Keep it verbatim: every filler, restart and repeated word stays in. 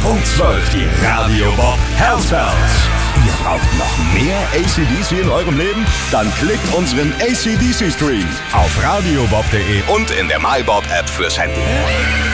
Punkt zwölf die Radio Bob Healthbells. Ihr braucht noch mehr A C D C in eurem Leben? Dann klickt unseren A C D C Stream auf radiobob punkt de und in der MyBob App fürs Handy.